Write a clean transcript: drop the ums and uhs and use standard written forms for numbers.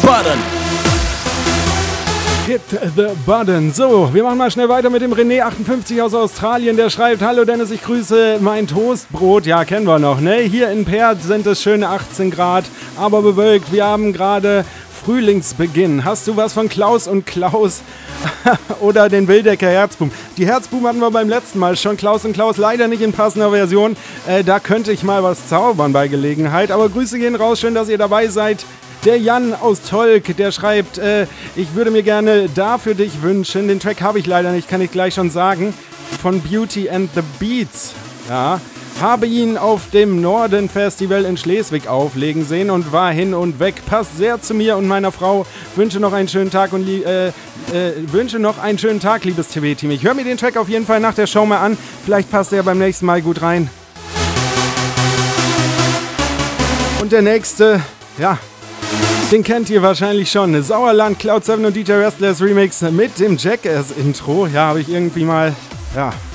button. Hit the button. So, wir machen mal schnell weiter mit dem René58 aus Australien. Der schreibt: Hallo Dennis, ich grüße mein Toastbrot. Ja, kennen wir noch, ne? Hier in Perth sind es schöne 18 Grad, aber bewölkt. Wir haben gerade Frühlingsbeginn. Hast du was von Klaus und Klaus oder den Wildecker Herzbuben? Die Herzbuben hatten wir beim letzten Mal schon. Klaus und Klaus leider nicht in passender Version. Da könnte ich mal was zaubern bei Gelegenheit. Aber Grüße gehen raus. Schön, dass ihr dabei seid. Der Jan aus Tolk, der schreibt: Ich würde mir gerne Da für dich wünschen. Den Track habe ich leider nicht, kann ich gleich schon sagen. Von Beauty and the Beats. Ja. Habe ihn auf dem Norden Festival in Schleswig auflegen sehen und war hin und weg. Passt sehr zu mir und meiner Frau. Wünsche noch einen schönen Tag liebes TV-Team. Ich höre mir den Track auf jeden Fall nach der Show mal an. Vielleicht passt er beim nächsten Mal gut rein. Und der nächste, ja, den kennt ihr wahrscheinlich schon. Sauerland, Cloud7 und DJ Restless Remix mit dem Jackass-Intro. Ja, habe ich irgendwie mal, ja,